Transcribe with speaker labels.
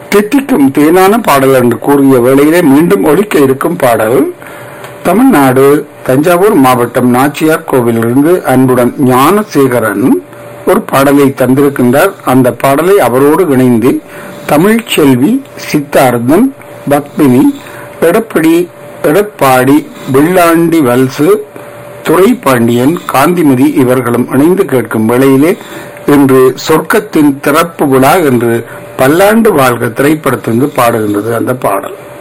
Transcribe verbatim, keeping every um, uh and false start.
Speaker 1: தித்திக்கும் தேனான பாடல் என்று கூறிய வேளையிலே மீண்டும் ஒலிக்க இருக்கும் பாடல் தமிழ்நாடு தஞ்சாவூர் மாவட்டம் நாச்சியார் கோவிலிருந்து அன்புடன் ஞானசேகரன் ஒரு பாடலை தந்திருக்கின்றார். அந்த பாடலை அவரோடு இணைந்து தமிழ் செல்வி, சித்தார்த்தன், பத்மினி, எடப்படி எடப்பாடி, வெள்ளாண்டி வல்சு, துரை பாண்டியன், காந்திமதி இவர்களும் இணைந்து கேட்கும் வேளையிலே இன்று சொர்க்கத்தின் திறப்பு விழா என்று பல்லாண்டு வாழ்க திரைப்படத்திலிருந்து பாடுகின்றது அந்த பாடல்.